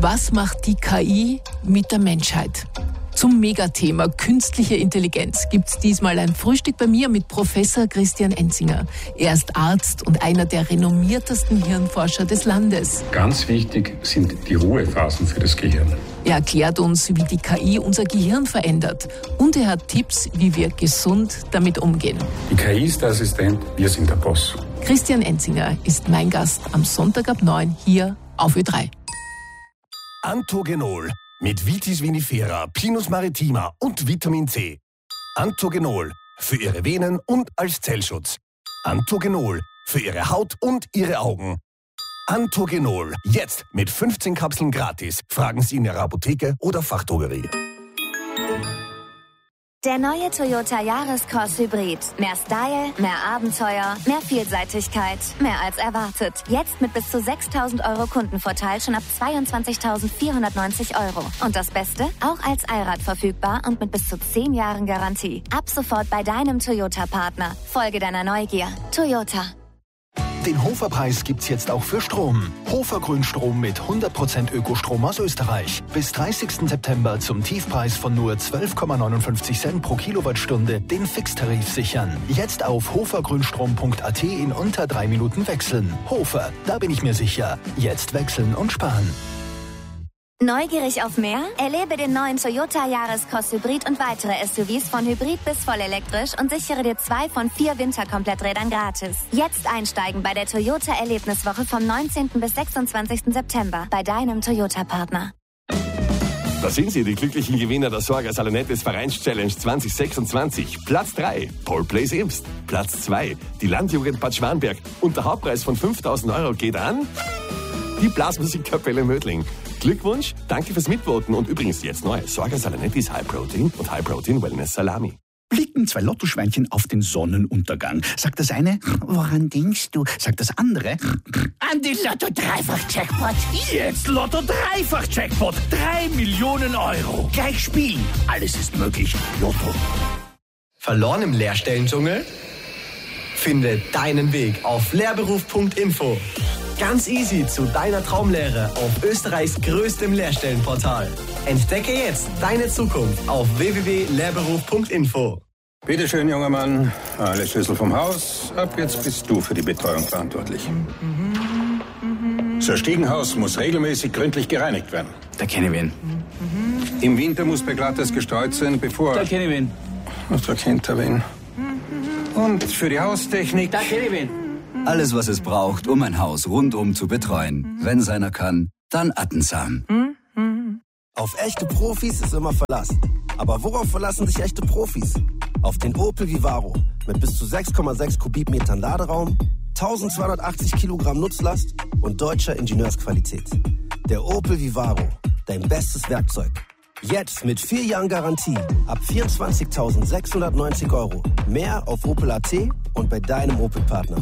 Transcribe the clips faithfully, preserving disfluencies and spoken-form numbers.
Was macht die K I mit der Menschheit? Zum Megathema künstliche Intelligenz gibt's diesmal ein Frühstück bei mir mit Professor Christian Enzinger. Er ist Arzt und einer der renommiertesten Hirnforscher des Landes. Ganz wichtig sind die Ruhephasen für das Gehirn. Er erklärt uns, wie die K I unser Gehirn verändert. Und er hat Tipps, wie wir gesund damit umgehen. Die K I ist der Assistent, wir sind der Boss. Christian Enzinger ist mein Gast am Sonntag ab neun hier auf Ö drei. Antogenol mit Vitis vinifera, Pinus maritima und Vitamin C. Antogenol für Ihre Venen und als Zellschutz. Antogenol für Ihre Haut und Ihre Augen. Antogenol jetzt mit fünfzehn Kapseln gratis. Fragen Sie in Ihrer Apotheke oder Fachdrogerie. Der neue Toyota Yaris-Cross Hybrid. Mehr Style, mehr Abenteuer, mehr Vielseitigkeit, mehr als erwartet. Jetzt mit bis zu sechstausend Euro Kundenvorteil schon ab zweiundzwanzigtausendvierhundertneunzig Euro. Und das Beste? Auch als Allrad verfügbar und mit bis zu zehn Jahren Garantie. Ab sofort bei deinem Toyota-Partner. Folge deiner Neugier. Toyota. Den Hofer-Preis gibt's jetzt auch für Strom. Hofer Grünstrom mit hundert Prozent Ökostrom aus Österreich. Bis dreißigsten September zum Tiefpreis von nur zwölf Komma neunundfünfzig Cent pro Kilowattstunde den Fixtarif sichern. Jetzt auf hofergrünstrom punkt a t in unter drei Minuten wechseln. Hofer, da bin ich mir sicher. Jetzt wechseln und sparen. Neugierig auf mehr? Erlebe den neuen Toyota Yaris-Cross Hybrid und weitere S U Vs von Hybrid bis vollelektrisch und sichere dir zwei von vier Winterkompletträdern gratis. Jetzt einsteigen bei der Toyota Erlebniswoche vom neunzehnten bis sechsundzwanzigsten September bei deinem Toyota-Partner. Da sind sie, die glücklichen Gewinner der Sorga Salonettes Vereins-Challenge zwanzig sechsundzwanzig. Platz drei, Paul Place Imst. Platz zwei, die Landjugend Bad Schwanberg. Und der Hauptpreis von fünftausend Euro geht an die Blasmusikkapelle Mödling. Glückwunsch, danke fürs Mitvoten und übrigens jetzt neu. Sorga Salonettis High Protein und High Protein Wellness Salami. Blicken zwei Lottoschweinchen auf den Sonnenuntergang. Sagt das eine, woran denkst du? Sagt das andere, an die Lotto-Dreifach-Jackpot. Jetzt Lotto-Dreifach-Jackpot. Drei Millionen Euro. Gleich spielen. Alles ist möglich. Lotto. Verloren im Lehrstellendschungel? Finde deinen Weg auf lehrberuf punkt info. Ganz easy zu deiner Traumlehre auf Österreichs größtem Lehrstellenportal. Entdecke jetzt deine Zukunft auf w w w punkt lehrberuf punkt info. Bitte schön, junger Mann. Alle Schlüssel vom Haus. Ab jetzt bist du für die Betreuung verantwortlich. Das Stiegenhaus muss regelmäßig gründlich gereinigt werden. Da kenne ich wen. Im Winter muss beglattes gestreut sein, bevor... Da kenne ich wen. Ach, da kennt er wen. Und für die Haustechnik... Da kenne ich wen. Alles, was es braucht, um ein Haus rundum zu betreuen. Wenn es einer kann, dann Attensam. Auf echte Profis ist immer Verlass. Aber worauf verlassen sich echte Profis? Auf den Opel Vivaro mit bis zu sechs Komma sechs Kubikmetern Laderaum, eintausendzweihundertachtzig Kilogramm Nutzlast und deutscher Ingenieursqualität. Der Opel Vivaro, dein bestes Werkzeug. Jetzt mit vier Jahren Garantie ab vierundzwanzigtausendsechshundertneunzig Euro. Mehr auf Opel Punkt a t und bei deinem Opel-Partner.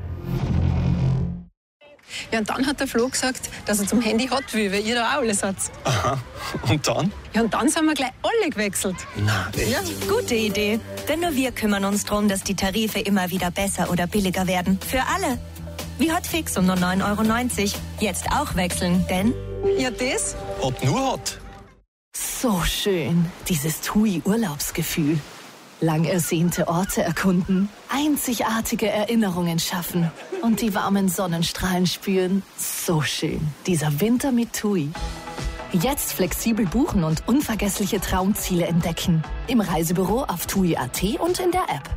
Ja, und dann hat der Flo gesagt, dass er zum Handy hat will, weil ihr da auch alles habt. Aha. Und dann? Ja, und dann sind wir gleich alle gewechselt. Na, echt? Ja. Gute Idee. Denn nur wir kümmern uns darum, dass die Tarife immer wieder besser oder billiger werden. Für alle. Wie Hotfix um nur neun Euro neunzig. Jetzt auch wechseln, denn... Ja, das? Ob nur Hot. So schön, dieses T U I-Urlaubsgefühl. Lang ersehnte Orte erkunden, einzigartige Erinnerungen schaffen und die warmen Sonnenstrahlen spüren. So schön, dieser Winter mit T U I. Jetzt flexibel buchen und unvergessliche Traumziele entdecken. Im Reisebüro auf T U I Punkt a t und in der App.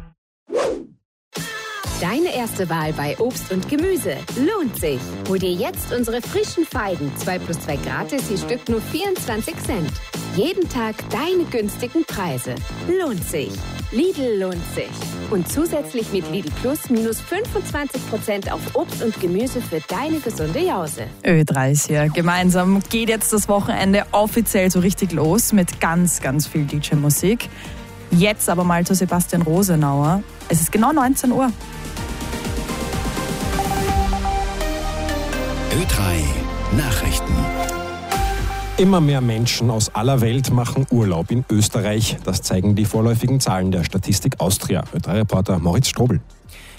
Deine erste Wahl bei Obst und Gemüse lohnt sich. Hol dir jetzt unsere frischen Feigen. zwei plus zwei gratis, je Stück nur vierundzwanzig Cent. Jeden Tag deine günstigen Preise. Lohnt sich. Lidl lohnt sich. Und zusätzlich mit Lidl Plus minus fünfundzwanzig Prozent auf Obst und Gemüse für deine gesunde Jause. Ö drei ist hier. Gemeinsam geht jetzt das Wochenende offiziell so richtig los mit ganz, ganz viel D J-Musik. Jetzt aber mal zu Sebastian Rosenauer. Es ist genau neunzehn Uhr. Ö drei Nachrichten. Immer mehr Menschen aus aller Welt machen Urlaub in Österreich. Das zeigen die vorläufigen Zahlen der Statistik Austria. Ö drei Reporter Moritz Strobel.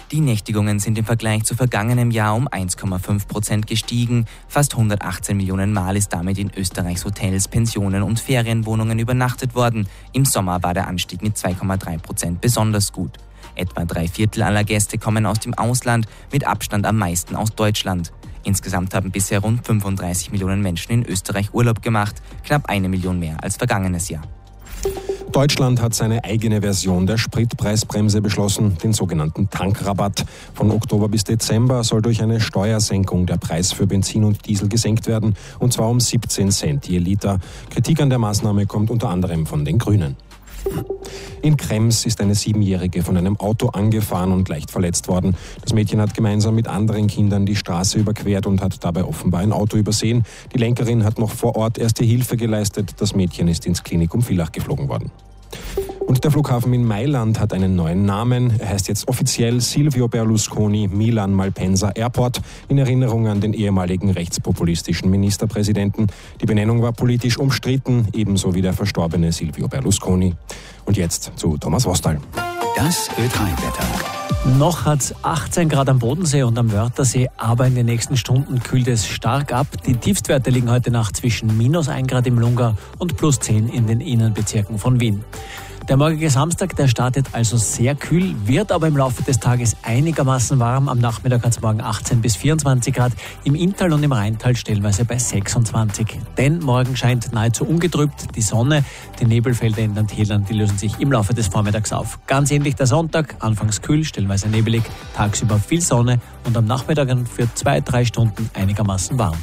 Die Nächtigungen sind im Vergleich zu vergangenem Jahr um eins Komma fünf Prozent gestiegen. Fast hundertachtzehn Millionen Mal ist damit in Österreichs Hotels, Pensionen und Ferienwohnungen übernachtet worden. Im Sommer war der Anstieg mit zwei Komma drei Prozent besonders gut. Etwa drei Viertel aller Gäste kommen aus dem Ausland, mit Abstand am meisten aus Deutschland. Insgesamt haben bisher rund fünfunddreißig Millionen Menschen in Österreich Urlaub gemacht, knapp eine Million mehr als vergangenes Jahr. Deutschland hat seine eigene Version der Spritpreisbremse beschlossen, den sogenannten Tankrabatt. Von Oktober bis Dezember soll durch eine Steuersenkung der Preis für Benzin und Diesel gesenkt werden, und zwar um siebzehn Cent je Liter. Kritik an der Maßnahme kommt unter anderem von den Grünen. In Krems ist eine Siebenjährige von einem Auto angefahren und leicht verletzt worden. Das Mädchen hat gemeinsam mit anderen Kindern die Straße überquert und hat dabei offenbar ein Auto übersehen. Die Lenkerin hat noch vor Ort erste Hilfe geleistet. Das Mädchen ist ins Klinikum Villach geflogen worden. Und der Flughafen in Mailand hat einen neuen Namen. Er heißt jetzt offiziell Silvio Berlusconi Milan Malpensa Airport, in Erinnerung an den ehemaligen rechtspopulistischen Ministerpräsidenten. Die Benennung war politisch umstritten, ebenso wie der verstorbene Silvio Berlusconi. Und jetzt zu Thomas Wostal. Das Ö drei Wetter. Noch hat es achtzehn Grad am Bodensee und am Wörthersee, aber in den nächsten Stunden kühlt es stark ab. Die Tiefstwerte liegen heute Nacht zwischen minus ein Grad im Lungau und plus zehn in den Innenbezirken von Wien. Der morgige Samstag, der startet also sehr kühl, wird aber im Laufe des Tages einigermaßen warm. Am Nachmittag hat es morgen achtzehn bis vierundzwanzig Grad, im Inntal und im Rheintal stellenweise bei sechsundzwanzig. Denn morgen scheint nahezu ungetrübt die Sonne. Die Nebelfelder in den Tälern, die lösen sich im Laufe des Vormittags auf. Ganz ähnlich der Sonntag, anfangs kühl, stellenweise nebelig, tagsüber viel Sonne und am Nachmittag für zwei, drei Stunden einigermaßen warm.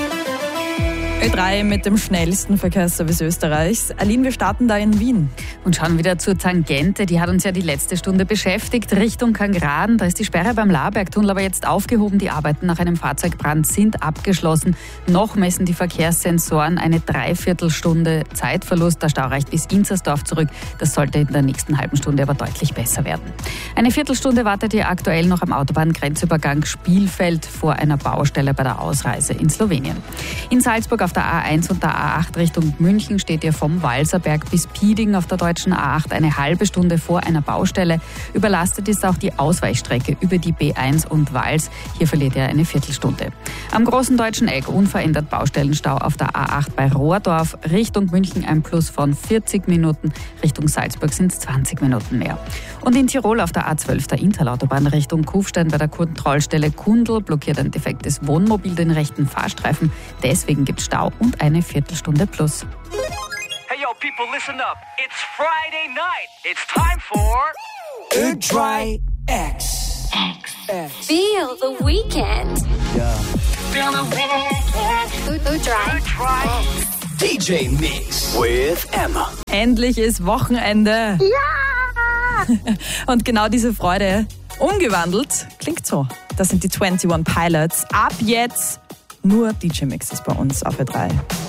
Ö drei mit dem schnellsten Verkehrsservice Österreichs. Aline, wir starten da in Wien. Und schauen wieder zur Tangente. Die hat uns ja die letzte Stunde beschäftigt. Richtung Kangraden, da ist die Sperre beim Labergtunnel aber jetzt aufgehoben. Die Arbeiten nach einem Fahrzeugbrand sind abgeschlossen. Noch messen die Verkehrssensoren eine Dreiviertelstunde Zeitverlust. Der Stau reicht bis Inzersdorf zurück. Das sollte in der nächsten halben Stunde aber deutlich besser werden. Eine Viertelstunde wartet ihr aktuell noch am Autobahngrenzübergang Spielfeld vor einer Baustelle bei der Ausreise in Slowenien. In Salzburg auf der A eins und der A acht Richtung München steht ihr vom Walserberg bis Pieding auf der deutschen A acht eine halbe Stunde vor einer Baustelle. Überlastet ist auch die Ausweichstrecke über die B eins und Wals. Hier verliert ihr eine Viertelstunde. Am großen deutschen Eck unverändert Baustellenstau auf der A acht bei Rohrdorf. Richtung München ein Plus von vierzig Minuten. Richtung Salzburg sind es zwanzig Minuten mehr. Und in Tirol auf der A zwölf der Intalautobahn Richtung Kufstein bei der Kontrollstelle Kundl blockiert ein defektes Wohnmobil den rechten Fahrstreifen. Deswegen gibt es Stau und eine Viertelstunde plus. Hey yo people, listen up. It's Friday night. It's time for Ö drei X. X. Feel the weekend. Yeah. Feel the weekend. Ö drei X. D J Mix with Emma. Endlich ist Wochenende. Ja! Und genau diese Freude, umgewandelt, klingt so. Das sind die einundzwanzig Pilots. Ab jetzt nur D J Mixes bei uns auf Ö drei.